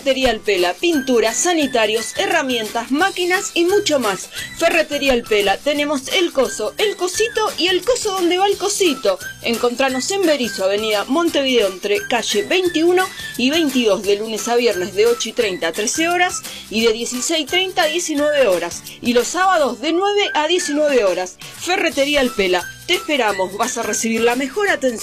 Ferretería El Pela, pinturas, sanitarios, herramientas, máquinas y mucho más. Ferretería El Pela, tenemos el coso, el cosito y el coso donde va el cosito. Encontranos en Berisso, avenida Montevideo, entre calle 21 y 22, de lunes a viernes de 8:30 a 13 horas y de 16:30 a 19 horas. Y los sábados de 9 a 19 horas. Ferretería El Pela, te esperamos, vas a recibir la mejor atención.